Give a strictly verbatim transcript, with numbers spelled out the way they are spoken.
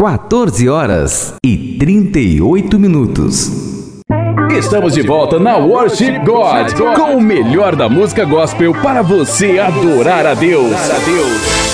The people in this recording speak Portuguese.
quatorze horas e trinta e oito minutos. Estamos de volta na Worship God, com o melhor da música gospel para você adorar a Deus.